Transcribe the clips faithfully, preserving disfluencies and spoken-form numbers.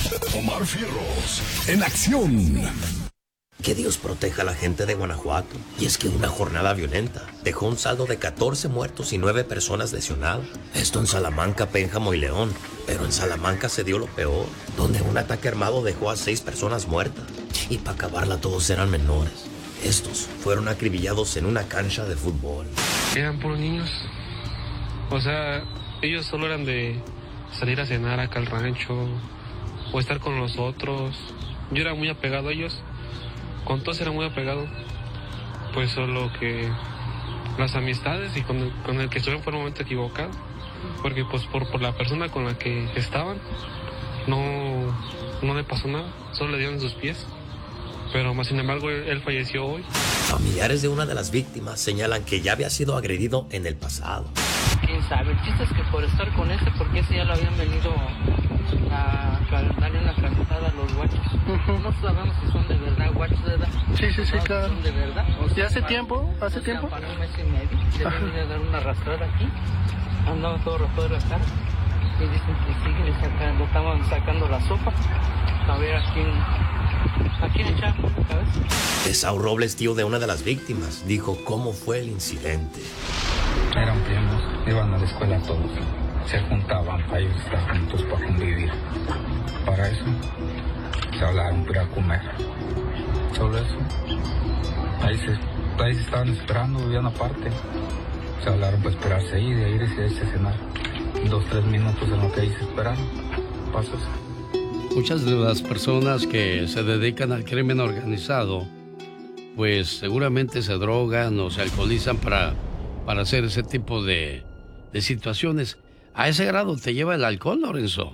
Omar Fierros, en acción. Que Dios proteja a la gente de Guanajuato. Y es que una jornada violenta dejó un saldo de catorce muertos y nueve personas lesionadas. Esto en Salamanca, Pénjamo y León. Pero en Salamanca se dio lo peor, donde un ataque armado dejó a seis personas muertas. Y para acabarla todos eran menores. Estos fueron acribillados en una cancha de fútbol. Eran puros niños. O sea, ellos solo eran de salir a cenar acá al rancho o estar con los otros. Yo era muy apegado a ellos. Con todos era muy apegado, pues solo que las amistades y con el, con el que estuvieron fue un momento equivocado, porque pues por, por la persona con la que estaban no, no le pasó nada, solo le dieron sus pies, pero más sin embargo él, él falleció hoy. Familiares de una de las víctimas señalan que ya había sido agredido en el pasado. Quién sabe, el chiste es que por estar con ese, porque ese ya lo habían venido a darle una calentada a los guachos. Uh-huh. No sabemos si son de verdad guachos, ¿verdad? Sí, sí, sí, no, claro. Son de verdad. O ¿Y hace para, tiempo? ¿Hace o tiempo? Sea, para un mes y medio. Le vienen a dar una arrastrada aquí. Andaba todo roto de la cara. Y dicen que siguen sacando, estaban sacando la sopa. A ver a quién, a quién echamos la cabeza. Esau Robles, tío de una de las víctimas, dijo cómo fue el incidente. Eran primos, iban a la escuela todos. Se juntaban para ellos estar juntos, para convivir. Para eso se hablaron para comer. Solo eso. Ahí se, ahí se estaban esperando, vivían aparte. Se hablaron para esperarse ahí, de ahí decidirse a cenar. Dos, tres minutos en lo que ahí se esperaron. Pasó eso. Muchas de las personas que se dedican al crimen organizado, pues seguramente se drogan o se alcoholizan para, para hacer ese tipo de, de situaciones. ¿A ese grado te lleva el alcohol, Lorenzo?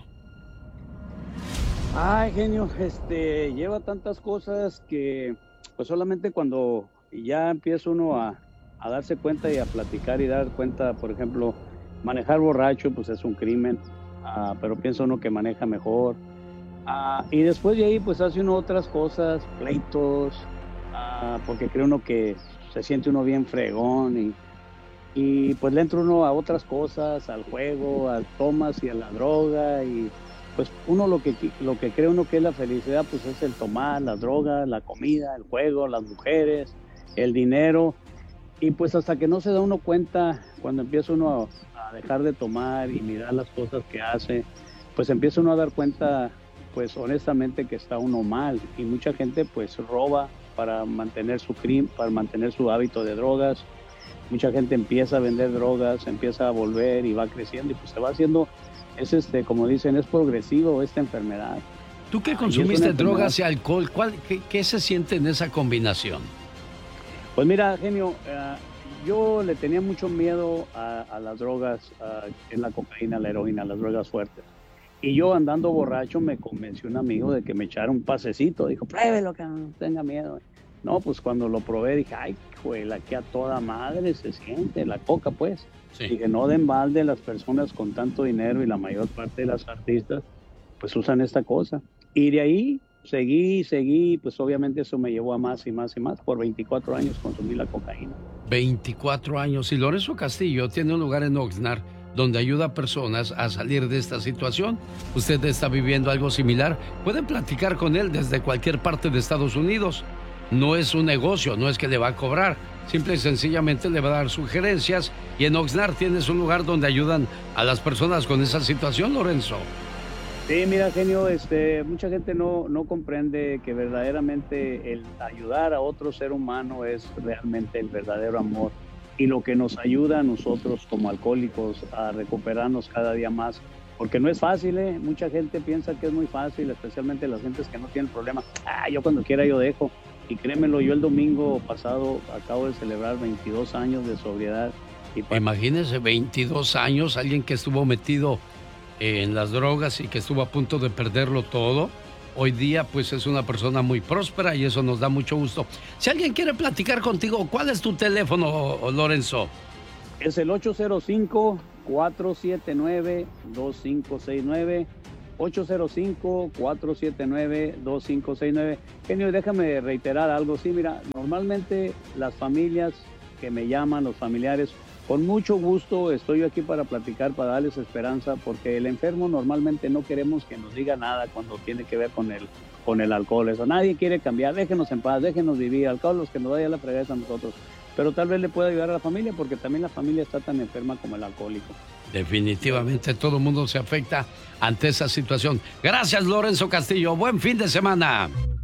Ay, genio, este, lleva tantas cosas que pues solamente cuando ya empieza uno a, a darse cuenta y a platicar y dar cuenta, por ejemplo, manejar borracho pues es un crimen, uh, pero piensa uno que maneja mejor. Uh, y después de ahí pues hace uno otras cosas, pleitos, uh, porque cree uno que se siente uno bien fregón y, y pues le entra uno a otras cosas, al juego, a tomas y a la droga y pues uno lo que, lo que cree uno que es la felicidad pues es el tomar, la droga, la comida, el juego, las mujeres, el dinero y pues hasta que no se da uno cuenta cuando empieza uno a, a dejar de tomar y mirar las cosas que hace, pues empieza uno a dar cuenta pues honestamente que está uno mal y mucha gente pues roba para mantener su crimen, para mantener su hábito de drogas. Mucha gente empieza a vender drogas, empieza a volver y va creciendo y pues se va haciendo, es este, como dicen, es progresivo esta enfermedad. Tú que consumiste drogas y alcohol, ¿cuál, qué, qué se siente en esa combinación? Pues mira, genio, uh, yo le tenía mucho miedo a, a las drogas, uh, en la cocaína, la heroína, las drogas fuertes. Y yo andando borracho me convenció un amigo de que me echara un pasecito. Dijo, pruébelo, que no tenga miedo. No, pues cuando lo probé dije, ay, juela, que a toda madre se siente, la coca pues. Sí. Dije, no den balde las personas con tanto dinero y la mayor parte de las artistas pues usan esta cosa. Y de ahí seguí, seguí, pues obviamente eso me llevó a más y más y más. Por veinticuatro años consumí la cocaína. veinticuatro años. Y Lorenzo Castillo tiene un lugar en Oxnard donde ayuda a personas a salir de esta situación. Usted está viviendo algo similar. Pueden platicar con él desde cualquier parte de Estados Unidos. No es un negocio, no es que le va a cobrar. Simple y sencillamente le va a dar sugerencias. Y en Oxnard tienes un lugar donde ayudan a las personas con esa situación, Lorenzo. Sí, mira, genio, este, mucha gente no, no comprende que verdaderamente el ayudar a otro ser humano es realmente el verdadero amor. Y lo que nos ayuda a nosotros como alcohólicos a recuperarnos cada día más. Porque no es fácil, ¿eh? Mucha gente piensa que es muy fácil, especialmente las gentes que no tienen problema. Ah, yo cuando quiera yo dejo. Y créemelo, yo el domingo pasado acabo de celebrar veintidós años de sobriedad. Y para... Imagínese, veintidós años, alguien que estuvo metido en las drogas y que estuvo a punto de perderlo todo. Hoy día, pues, es una persona muy próspera y eso nos da mucho gusto. Si alguien quiere platicar contigo, ¿cuál es tu teléfono, Lorenzo? Es el ocho cero cinco, cuatro siete nueve, dos cinco seis nueve. ocho cero cinco, cuatro siete nueve, dos cinco seis nueve. Genio, déjame reiterar algo. Sí, mira, normalmente las familias que me llaman, los familiares, con mucho gusto estoy aquí para platicar, para darles esperanza, porque el enfermo normalmente no queremos que nos diga nada cuando tiene que ver con el, con el alcohol. Eso nadie quiere cambiar, déjenos en paz, déjenos vivir, al cabo los que nos vaya a la fregada es a nosotros. Pero tal vez le pueda ayudar a la familia, porque también la familia está tan enferma como el alcohólico. Definitivamente todo el mundo se afecta ante esa situación. Gracias, Lorenzo Castillo. Buen fin de semana.